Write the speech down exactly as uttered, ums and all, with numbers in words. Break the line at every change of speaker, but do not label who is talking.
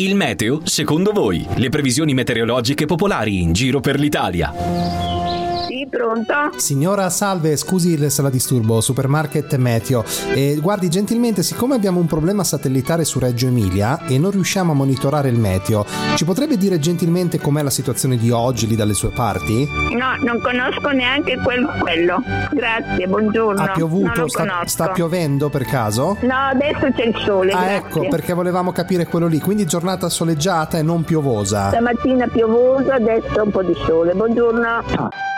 Il meteo, secondo voi? Le previsioni meteorologiche popolari in giro per l'Italia.
Sì, pronto?
Signora, salve, scusi se la disturbo, Supermarket Meteo. Eh, guardi, gentilmente, siccome abbiamo un problema satellitare su Reggio Emilia e non riusciamo a monitorare il meteo, ci potrebbe dire gentilmente com'è la situazione di oggi lì dalle sue parti?
No, non conosco neanche quel, quello. Grazie, buongiorno.
Ha piovuto?
Non lo
Sta,
conosco.
sta piovendo per caso?
No, adesso c'è il sole,
Ah,
grazie.
ecco, perché volevamo capire quello lì. Quindi giornata soleggiata e non piovosa.
Stamattina piovoso, adesso un po' di sole. Buongiorno.